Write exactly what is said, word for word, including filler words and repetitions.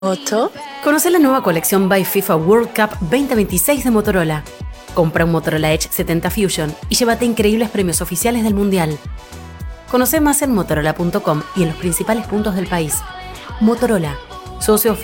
Otto. Conoce la nueva colección by FIFA World Cup veinte veintiséis de Motorola. Compra un Motorola Edge setenta Fusion y llévate increíbles premios oficiales del Mundial. Conoce más en motorola punto com y en los principales puntos del país. Motorola, socio oficial.